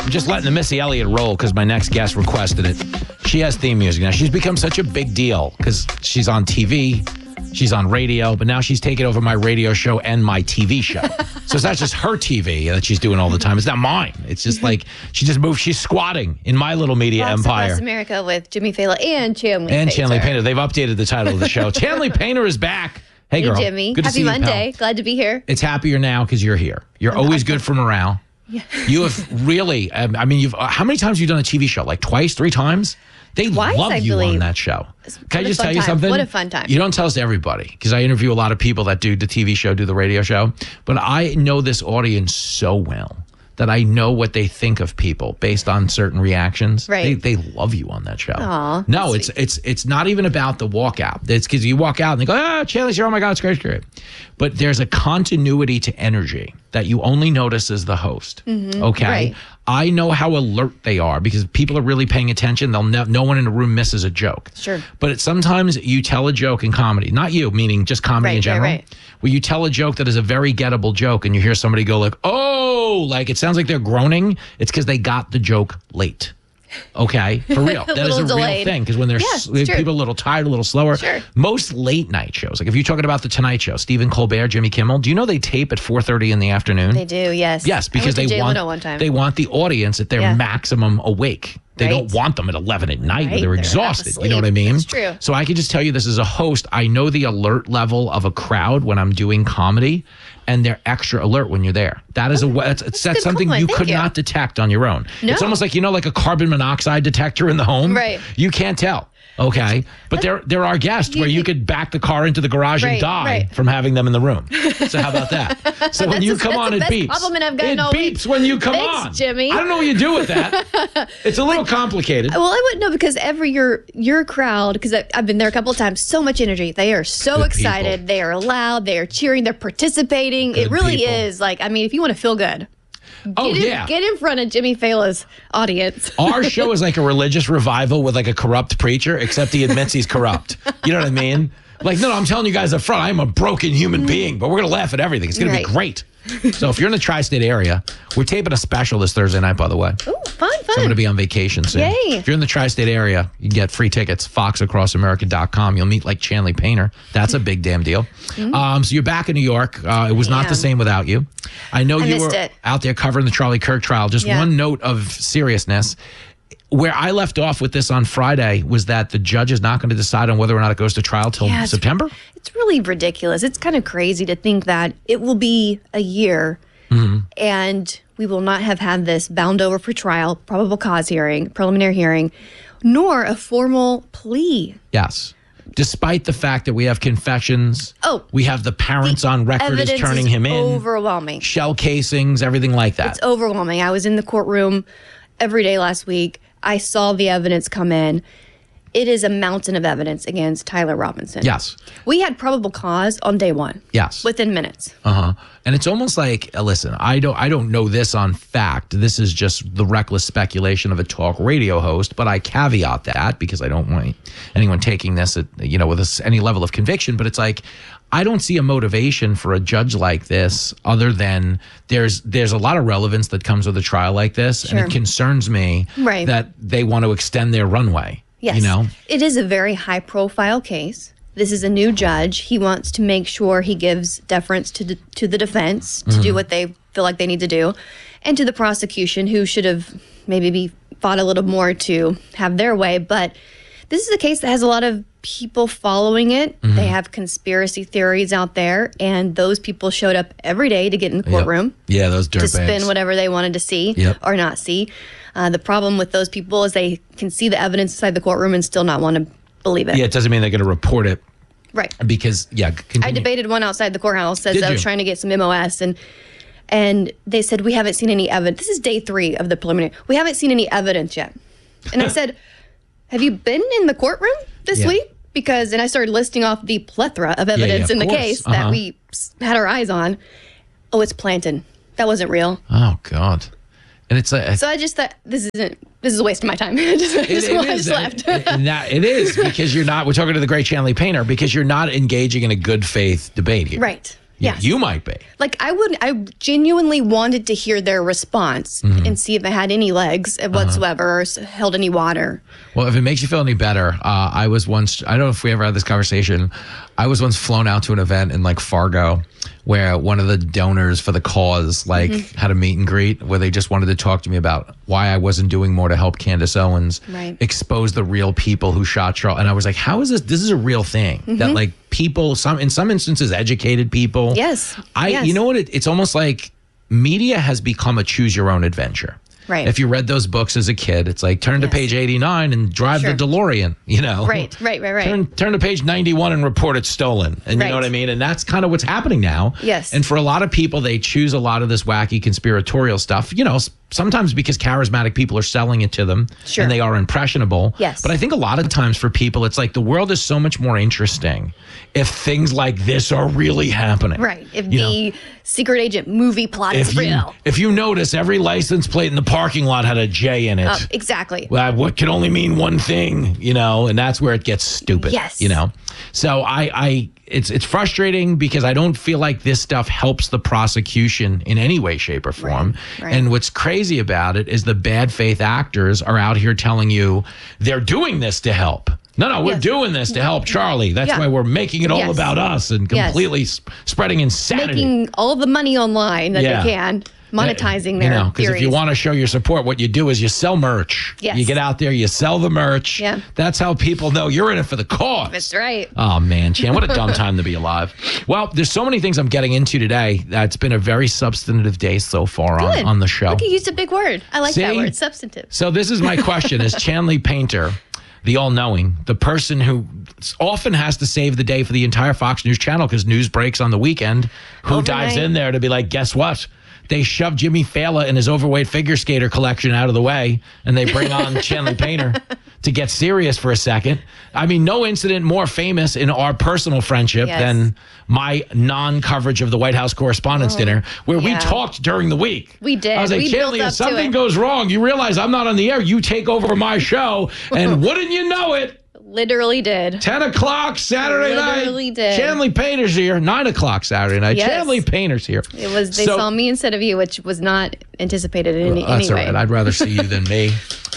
I'm just letting the Missy Elliott roll because my next guest requested it. She has theme music now. She's become such a big deal because she's on TV, she's on radio, but now she's taken over my radio show and my TV show. So it's not just her TV that she's doing all the time. It's not mine. It's just like she just moved. She's squatting in my little media empire. Across America with Jimmy Fallon and Chanley Painter. They've updated the title of the show. Chanley Painter is back. Hey, girl. Hey, Jimmy. Good to see Happy you, Monday. pal. Glad to be here. It's happier now because you're here. You're always good for morale. Yeah. You have really, I mean, how many times have you done a TV show? Like twice, 3 times? They Twice, love I you believe. on that show. Can I just tell you time. something? What a fun time. You don't tell us to everybody because I interview a lot of people that do the TV show, do the radio show. But I know this audience so well that I know what they think of people based on certain reactions. Right. They love you on that show. Aw, no, it's not even about the walkout. It's because you walk out and they go, Chandler's here. Oh my God, it's great. But there's a continuity to energy that you only notice as the host. Okay. Right. I know how alert they are because people are really paying attention. No one in the room misses a joke. Sure. But sometimes you tell a joke in comedy, not you, meaning just comedy in general, right. where you tell a joke that is a very gettable joke and you hear somebody go like, oh, like it sounds like they're groaning. It's because they got the joke late. Okay, for real. That is a real delayed. thing because when they're people are a little tired, a little slower. Sure. Most late night shows, like if you're talking about the Tonight Show, Stephen Colbert, Jimmy Kimmel, do you know they tape at 4:30 in the afternoon? They do, yes. Yes, because I went to they Jay want Leno one time. they want the audience at their maximum awake. They Right. don't want them at 11 at night where Right, they're they're half exhausted. You know what I asleep. mean? That's true. So I can just tell you this as a host, I know the alert level of a crowd when I'm doing comedy, and they're extra alert when you're there. That is that's good something compliment. you Thank could you. not detect on your own. No. It's almost like, like a carbon monoxide detector in the home. Right. You can't tell. Okay. But there are guests where you could back the car into the garage and Right, die right. from having them in the room. So how about that? So when you come on, the it best beeps. compliment I've gotten It all week. beeps when you come Thanks, on. Jimmy. I don't know what you do with that. It's a little complicated. Well, I wouldn't know because your crowd, because I've been there a couple of times, so much energy. They are so Good excited. people. They are loud. They are cheering. They're participating. Good it really people. is like, I mean, if you want to feel good, get in front of Jimmy Fallon's audience. Our show is like a religious revival with like a corrupt preacher, except he admits he's corrupt. You know what I mean? Like, no, I'm telling you guys up front, I'm a broken human being, but we're going to laugh at everything. It's going to be great. So if you're in the tri-state area, we're taping a special this Thursday night, by the way. Ooh, fun. So I'm going to be on vacation soon. Yay. If you're in the tri-state area, you can get free tickets, foxacrossamerica.com. You'll meet like Chanley Painter. That's a big damn deal. So you're back in New York. It was not the same without you. I know you missed were it. out there covering the Charlie Kirk trial. Just one note of seriousness. Where I left off with this on Friday was that the judge is not going to decide on whether or not it goes to trial till September. It's really ridiculous. It's kind of crazy to think that it will be a year and we will not have had this bound over for trial, probable cause hearing, preliminary hearing, nor a formal plea. Yes. Despite the fact that we have confessions, we have the parents on record as turning him in. Overwhelming. Shell casings, everything like that. It's overwhelming. I was in the courtroom every day last week. I saw the evidence come in. It is a mountain of evidence against Tyler Robinson. Yes. We had probable cause on day one. Yes. Within minutes. And it's almost like, listen, I don't know this on fact. This is just the reckless speculation of a talk radio host, but I caveat that because I don't want anyone taking this at, with any level of conviction. But it's like, I don't see a motivation for a judge like this other than there's a lot of relevance that comes with a trial like this. Sure. And it concerns me that they want to extend their runway. Yes. It is a very high profile case. This is a new judge. He wants to make sure he gives deference to the defense to do what they feel like they need to do, and to the prosecution, who should have maybe fought a little more to have their way. But this is a case that has a lot of people following it. They have conspiracy theories out there, and those people showed up every day to get in the courtroom. Yeah, those dirtbags. To spin whatever they wanted to see or not see. The problem with those people is they can see the evidence inside the courtroom and still not want to believe it. Yeah, it doesn't mean they're going to report it. Right. Because, continue. I debated one outside the courthouse. Says Did I was you? trying to get some MOS, and they said, we haven't seen any evidence. This is day 3 of the preliminary. We haven't seen any evidence yet. And I said, have you been in the courtroom this week? And I started listing off the plethora of evidence in the case that we had our eyes on. Oh, it's planted. That wasn't real. Oh, God. And it's like, So I just thought, this is a waste of my time. I just left. It is because you're not, we're talking to the great Chanley Painter, because you're not engaging in a good faith debate here. Right. Yes. You might be. Like I genuinely wanted to hear their response and see if it had any legs whatsoever or held any water. Well, if it makes you feel any better, I was once, I don't know if we ever had this conversation. I was once flown out to an event in like Fargo where one of the donors for the cause had a meet and greet where they just wanted to talk to me about why I wasn't doing more to help Candace Owens expose the real people who shot Charles. And I was like, how is this? This is a real thing that like people, in some instances, educated people. Yes. You know what? It's almost like media has become a choose your own adventure. Right. If you read those books as a kid, it's like turn to page 89 and drive the DeLorean, you know? Right. Turn to page 91 and report it's stolen. And you know what I mean? And that's kind of what's happening now. Yes. And for a lot of people, they choose a lot of this wacky conspiratorial stuff, you know, sometimes because charismatic people are selling it to them and they are impressionable. Yes. But I think a lot of times for people, it's like the world is so much more interesting if things like this are really happening. Right. If the secret agent movie plot is real. If you notice, every license plate in the parking lot had a J in it. Exactly. Well, what can only mean one thing, you know, and that's where it gets stupid. Yes. You know, so it's frustrating because I don't feel like this stuff helps the prosecution in any way, shape, or form. Right. And what's crazy about it is the bad faith actors are out here telling you they're doing this to help. No, we're doing this to help Charlie. That's why we're making it all about us and completely spreading insanity. Making all the money online that they can. Monetizing their because if you want to show your support, what you do is you sell merch. Yes. You get out there, you sell the merch. Yeah. That's how people know you're in it for the cause. That's right. Oh, man, Chan, what a dumb time to be alive. Well, there's so many things I'm getting into today. It's been a very substantive day so far on the show. Look, you used a big word. I like that word, substantive. So this is my question. Is Chanley Painter, the all-knowing, the person who often has to save the day for the entire Fox News channel because news breaks on the weekend, who dives in there to be like, guess what? They shoved Jimmy Fallon and his overweight figure skater collection out of the way, and they bring on Chanley Painter to get serious for a second. I mean, no incident more famous in our personal friendship than my non-coverage of the White House Correspondents' Dinner, where we talked during the week. We did. I was like, Chanley, if something goes wrong, you realize I'm not on the air, you take over my show, and wouldn't you know it, Literally did. 10 o'clock Saturday night. Literally did. Chanley Painter's here. 9 o'clock Saturday night. Yes. Chanley Painter's here. It was. They saw me instead of you, which was not anticipated in any way. That's all right. I'd rather see you than me.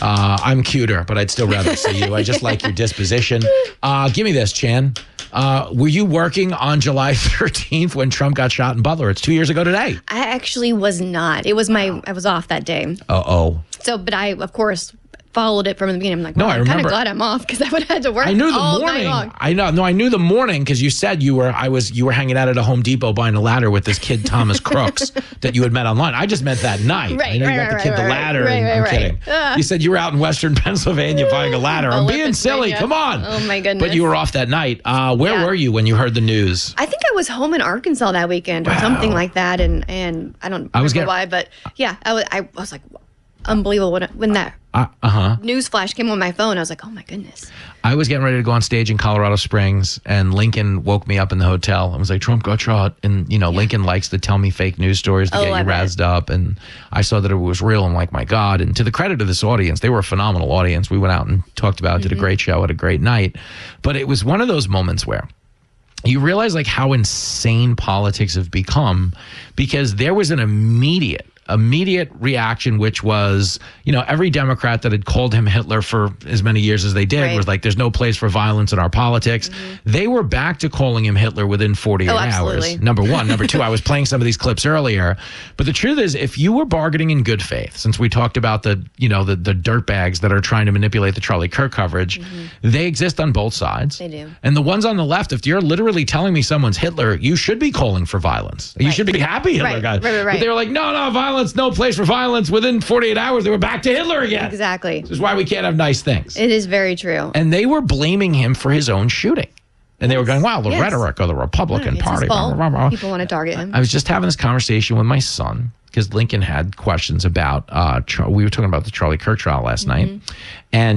I'm cuter, but I'd still rather see you. I just like your disposition. Give me this, Chan. Were you working on July 13th when Trump got shot in Butler? It's 2 years ago today. I actually was not. It was I was off that day. So, but I, of course, followed it from the beginning. I'm like, I'm kind of glad I'm off because I would have had to work I knew the all morning. night long. I know. No, I knew the morning because you said you were hanging out at a Home Depot buying a ladder with this kid Thomas Crooks that you had met online. I just meant that night. I know you got the kid the ladder. I'm kidding. You said you were out in Western Pennsylvania buying a ladder. I'm being silly. Come on. Oh my goodness. But you were off that night. Where were you when you heard the news? I think I was home in Arkansas that weekend or something like that, and I don't remember why, but yeah, I was like, unbelievable when that news flash came on my phone. I was like, oh my goodness. I was getting ready to go on stage in Colorado Springs, and Lincoln woke me up in the hotel. I was like, Trump got shot. And, Lincoln likes to tell me fake news stories to get you razzed up. And I saw that it was real. I'm like, my God. And to the credit of this audience, they were a phenomenal audience. We went out and talked about it, did a great show, had a great night. But it was one of those moments where you realize like how insane politics have become, because there was an immediate reaction, which was, every Democrat that had called him Hitler for as many years as they did was like, there's no place for violence in our politics. They were back to calling him Hitler within 48 hours. Number one. Number two, I was playing some of these clips earlier. But the truth is, if you were bargaining in good faith, since we talked about the dirtbags that are trying to manipulate the Charlie Kirk coverage, they exist on both sides. They do. And the ones on the left, if you're literally telling me someone's Hitler, you should be calling for violence. You should be happy Hitler got. Right. But they were like, no, violence. No place for violence. Within 48 hours, they were back to Hitler again. Exactly. This is why we can't have nice things. It is very true. And they were blaming him for his own shooting. And they were going, wow, the rhetoric of the Republican Party. His fault. Blah, blah, blah. People want to target him. I was just having this conversation with my son because Lincoln had questions about, we were talking about the Charlie Kirk trial last night. And,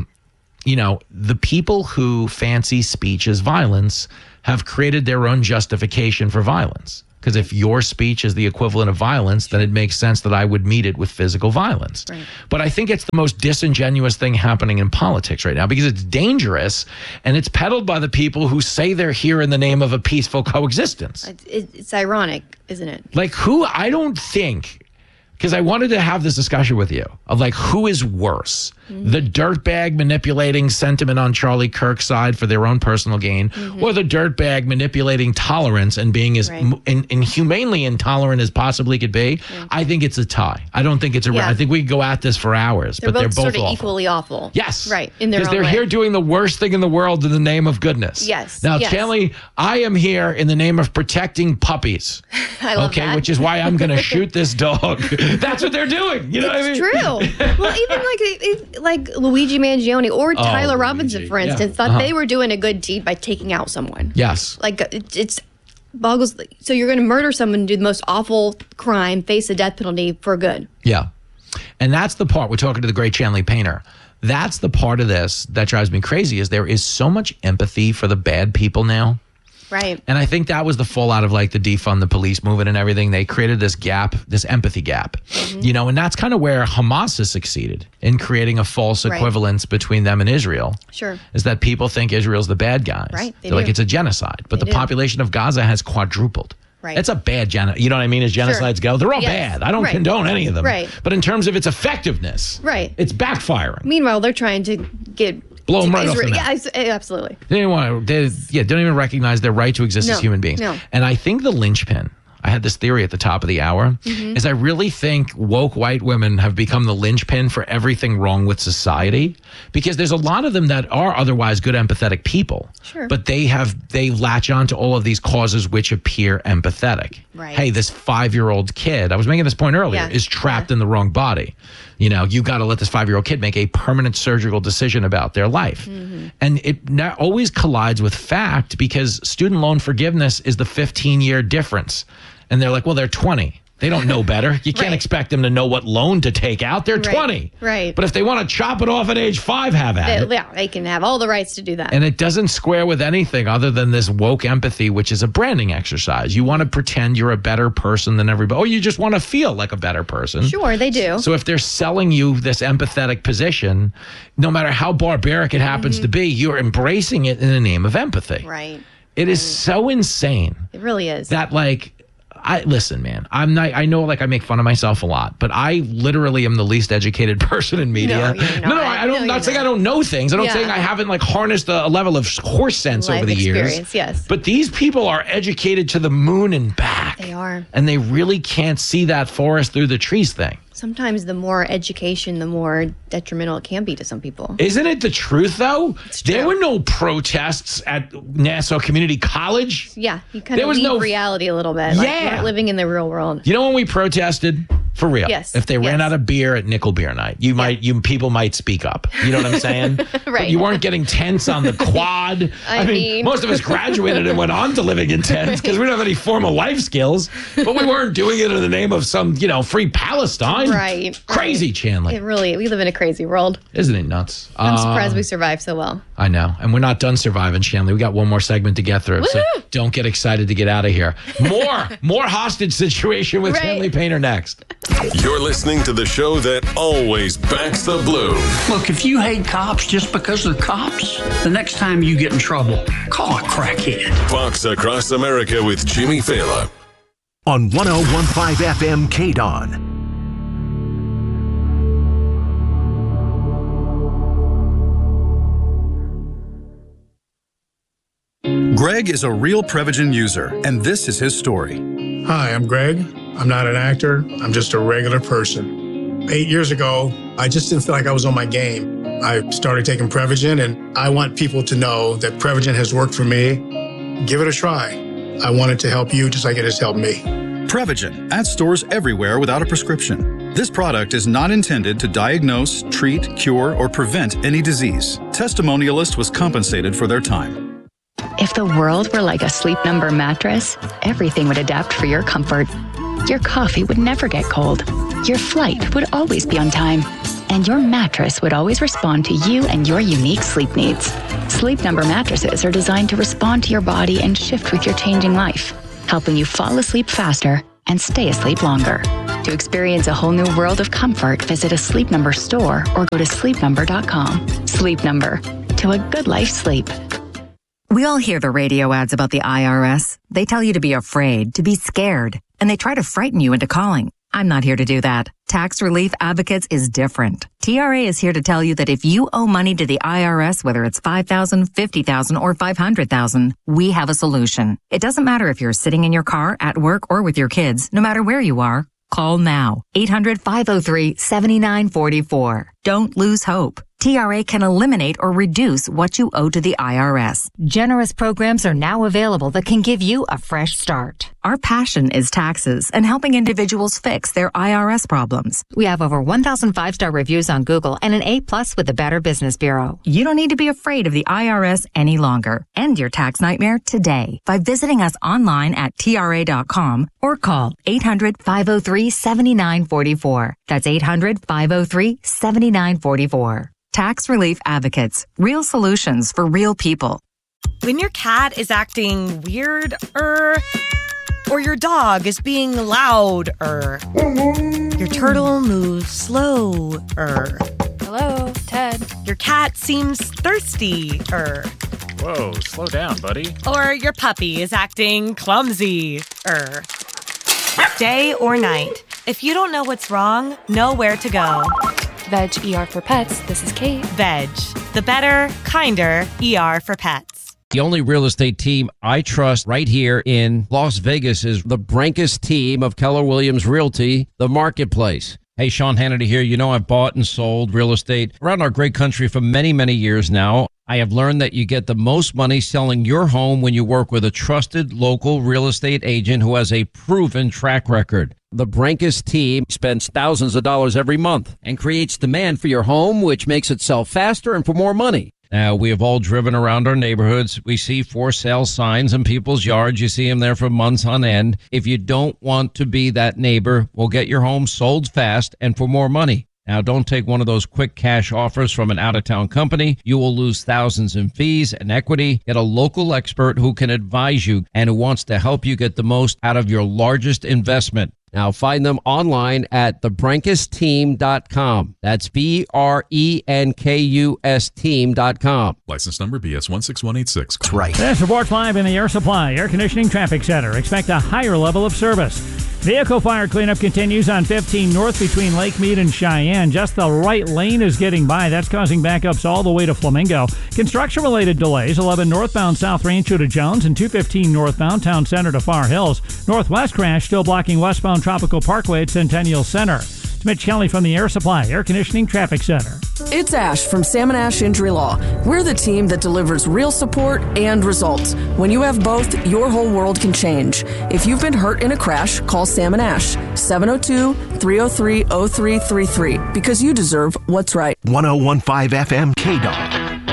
the people who fancy speech as violence have created their own justification for violence. Because if your speech is the equivalent of violence, then it makes sense that I would meet it with physical violence. Right. But I think it's the most disingenuous thing happening in politics right now because it's dangerous and it's peddled by the people who say they're here in the name of a peaceful coexistence. It's ironic, isn't it? Like I don't think, because I wanted to have this discussion with you of like who is worse, the dirtbag manipulating sentiment on Charlie Kirk's side for their own personal gain, or the dirtbag manipulating tolerance and being as inhumanely intolerant as possibly could be. I think it's a tie. I don't think it's a. I think we could go at this for hours, but they're both sort of awful. equally awful. Yes, right. In their own because they're way. here doing the worst thing in the world in the name of goodness. Yes. Now, yes. Chanley, I am here in the name of protecting puppies. I love that. Which is why I'm going to shoot this dog. That's what they're doing. You know what I mean? It's true. Well, even like Luigi Mangione or Tyler Robinson, for instance, thought they were doing a good deed by taking out someone. Yes. Like it's boggles. So you're going to murder someone, do the most awful crime, face the death penalty for good. Yeah. And that's the part, we're talking to the great Chanley Painter. That's the part of this that drives me crazy is there is so much empathy for the bad people now. Right. And I think that was the fallout of like the defund the police movement and everything. They created this gap, this empathy gap, and that's kind of where Hamas has succeeded in creating a false equivalence between them and Israel. Sure. Is that people think Israel's the bad guys. Right. They're like, it's a genocide. But the population of Gaza has quadrupled. Right. It's a bad genocide. You know what I mean? As genocides go, they're all bad. I don't condone any of them. Right. But in terms of its effectiveness, it's backfiring. Meanwhile, they're trying to blow them right off the map. Yeah, absolutely. They don't even recognize their right to exist as human beings. No. And I think the linchpin, I had this theory at the top of the hour, is I really think woke white women have become the linchpin for everything wrong with society because there's a lot of them that are otherwise good, empathetic people. Sure. But they latch on to all of these causes which appear empathetic. Right. Hey, this 5-year-old kid, I was making this point earlier, is trapped in the wrong body. You got to let this 5-year-old kid make a permanent surgical decision about their life. And it always collides with fact because student loan forgiveness is the 15-year difference. And they're like, well, they're 20. They don't know better. You can't expect them to know what loan to take out. They're 20. Right. But if they want to chop it off at age 5, have at it. Yeah, they can have all the rights to do that. And it doesn't square with anything other than this woke empathy, which is a branding exercise. You want to pretend you're a better person than everybody. Or you just want to feel like a better person. Sure, they do. So if they're selling you this empathetic position, no matter how barbaric it happens to be, you're embracing it in the name of empathy. Right. It is so insane. It really is. That listen, man, I know I make fun of myself a lot, but I literally am the least educated person in media. I'm not saying I don't know things. I'm not saying I haven't harnessed a level of horse sense over the years. Yes. But these people are educated to the moon and back. They are. And they really can't see that forest through the trees thing. Sometimes the more education, the more detrimental it can be to some people. Isn't it the truth, though? It's true. There were no protests at Nassau Community College. Yeah, you kind of leave reality a little bit. You're not living in the real world. You know when we protested? For real. Yes. If they ran out of beer at Nickel Beer Night, people might speak up. You know what I'm saying? Right. But you weren't getting tents on the quad. I mean, most of us graduated and went on to living in tents because we don't have any formal life skills. But we weren't doing it in the name of some, free Palestine. Right. Crazy, Chanley. We live in a crazy world. Isn't it nuts? I'm surprised we survived so well. I know. And we're not done surviving, Chanley. We got one more segment to get through. So don't get excited to get out of here. More hostage situation with Chanley Painter next. You're listening to the show that always backs the blue. Look, if you hate cops just because they're cops, the next time you get in trouble, call a crackhead. Fox Across America with Jimmy Fallon. On 101.5 FM KDON. Greg is a real Prevagen user, and this is his story. Hi, I'm Greg. I'm not an actor. I'm just a regular person. 8 years ago, I just didn't feel like I was on my game. I started taking Prevagen, and I want people to know that Prevagen has worked for me. Give it a try. I want it to help you just like it has helped me. Prevagen at stores everywhere without a prescription. This product is not intended to diagnose, treat, cure, or prevent any disease. Testimonialist was compensated for their time. If the world were like a Sleep Number mattress, everything would adapt for your comfort. Your coffee would never get cold. Your flight would always be on time. And your mattress would always respond to you and your unique sleep needs. Sleep Number mattresses are designed to respond to your body and shift with your changing life. helping you fall asleep faster and stay asleep longer. To experience a whole new world of comfort, visit a Sleep Number store or go to sleepnumber.com. Sleep Number, to a good life sleep. We all hear the radio ads about the IRS. They tell you to be afraid, to be scared, and they try to frighten you into calling. I'm not here to do that. Tax Relief Advocates is different. TRA is here to tell you that if you owe money to the IRS, whether it's $5,000, $50,000, or $500,000, we have a solution. It doesn't matter if you're sitting in your car, at work, or with your kids, no matter where you are. Call now. 800-503-7944. Don't lose hope. TRA can eliminate or reduce what you owe to the IRS. Generous programs are now available that can give you a fresh start. Our passion is taxes and helping individuals fix their IRS problems. We have over 1,000 5-star reviews on Google and an A+ with the Better Business Bureau. You don't need to be afraid of the IRS any longer. End your tax nightmare today by visiting us online at TRA.com or call 800-503-7944. That's 800-503-7944. Tax Relief Advocates. Real solutions for real people. When your cat is acting weird, or your dog is being loud, your turtle moves slow, Hello, Ted. Your cat seems thirsty, Whoa, slow down, buddy. Or your puppy is acting clumsy, Day or night, if you don't know what's wrong, know where to go. Veg ER for Pets. This is Kate. Veg, the better, kinder ER for pets. The only real estate team I trust right here in Las Vegas is the Brancas team of Keller Williams Realty, the marketplace. Hey, Sean Hannity here. You know, I've bought and sold real estate around our great country for many, many years now. I have learned that you get the most money selling your home when you work with a trusted local real estate agent who has a proven track record. The Brancas team spends thousands of dollars every month and creates demand for your home, which makes it sell faster and for more money. Now, we have all driven around our neighborhoods. We see for sale signs in people's yards. You see them there for months on end. If you don't want to be that neighbor, we'll get your home sold fast and for more money. Now, don't take one of those quick cash offers from an out-of-town company. You will lose thousands in fees and equity. Get a local expert who can advise you and who wants to help you get the most out of your largest investment. Now, find them online at thebrancasteam.com. That's BRENKUS team.com. License number BS 16186. That's right. This reports live in the Air Supply Air Conditioning Traffic Center. Expect a higher level of service. Vehicle fire cleanup continues on 15 North between Lake Mead and Cheyenne. Just the right lane is getting by. That's causing backups all the way to Flamingo. Construction-related delays, 11 northbound South Rancho to Jones and 215 northbound Town Center to Far Hills. Northwest crash still blocking westbound Tropical Parkway at Centennial Center. It's Mitch Kelly from the Air Supply Air Conditioning Traffic Center. It's Ash from Salmon Ash Injury Law. We're the team that delivers real support and results. When you have both, your whole world can change. If you've been hurt in a crash, call Salmon Ash, 702-303-0333, because you deserve what's right. 101.5 FM KDON.